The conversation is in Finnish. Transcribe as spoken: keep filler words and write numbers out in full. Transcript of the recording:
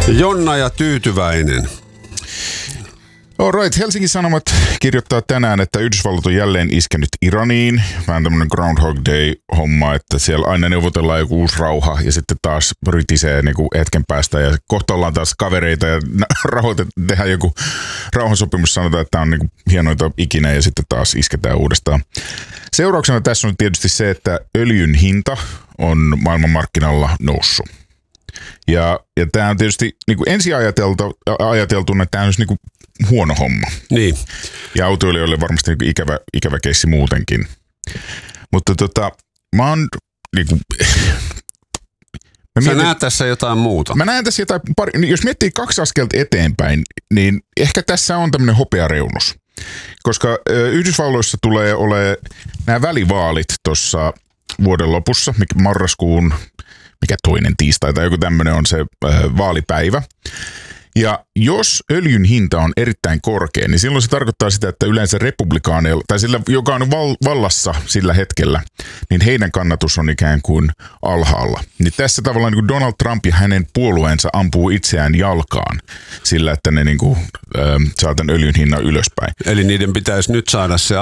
Jonna ja Tyytyväinen. All right. Helsingin Sanomat kirjoittaa tänään, että Yhdysvallat on jälleen iskenyt Iraniin. Vähän tämmöinen Groundhog Day-homma, että siellä aina neuvotellaan joku uusi rauha ja sitten taas rytisee niin kuin hetken päästä. Ja kohta ollaan taas kavereita ja rahoitetaan, tehdään joku rauhansopimus, sanotaan, että tämä on niin kuin hienoita ikinä ja sitten taas isketään uudestaan. Seurauksena tässä on tietysti se, että öljyn hinta on maailmanmarkkinalla noussut. Ja, ja tämä on tietysti niin kuin ensi ajateltu, ajateltuna, että tämä on niin kuin huono homma. Niin. Ja autoilijoille varmasti niin kuin ikävä, ikävä keissi muutenkin. Mutta tota, mä oon niin kuin, Sä mietin, näet tässä jotain muuta. Mä näen tässä jotain, pari, jos miettii kaksi askelta eteenpäin, niin ehkä tässä on tämmöinen hopeareunus. Koska Yhdysvalloissa tulee olemaan nämä välivaalit tuossa vuoden lopussa, marraskuun, mikä toinen tiistai tai joku tämmöinen on se äh, vaalipäivä. Ja jos öljyn hinta on erittäin korkea, niin silloin se tarkoittaa sitä, että yleensä republikaaneilla, tai sillä, joka on val- vallassa sillä hetkellä, niin heidän kannatus on ikään kuin alhaalla. Niin tässä tavallaan niin kuin Donald Trump ja hänen puolueensa ampuu itseään jalkaan sillä, että ne niin kuin, äh, saa tämän öljyn hinnan ylöspäin. Eli niiden pitäisi nyt saada se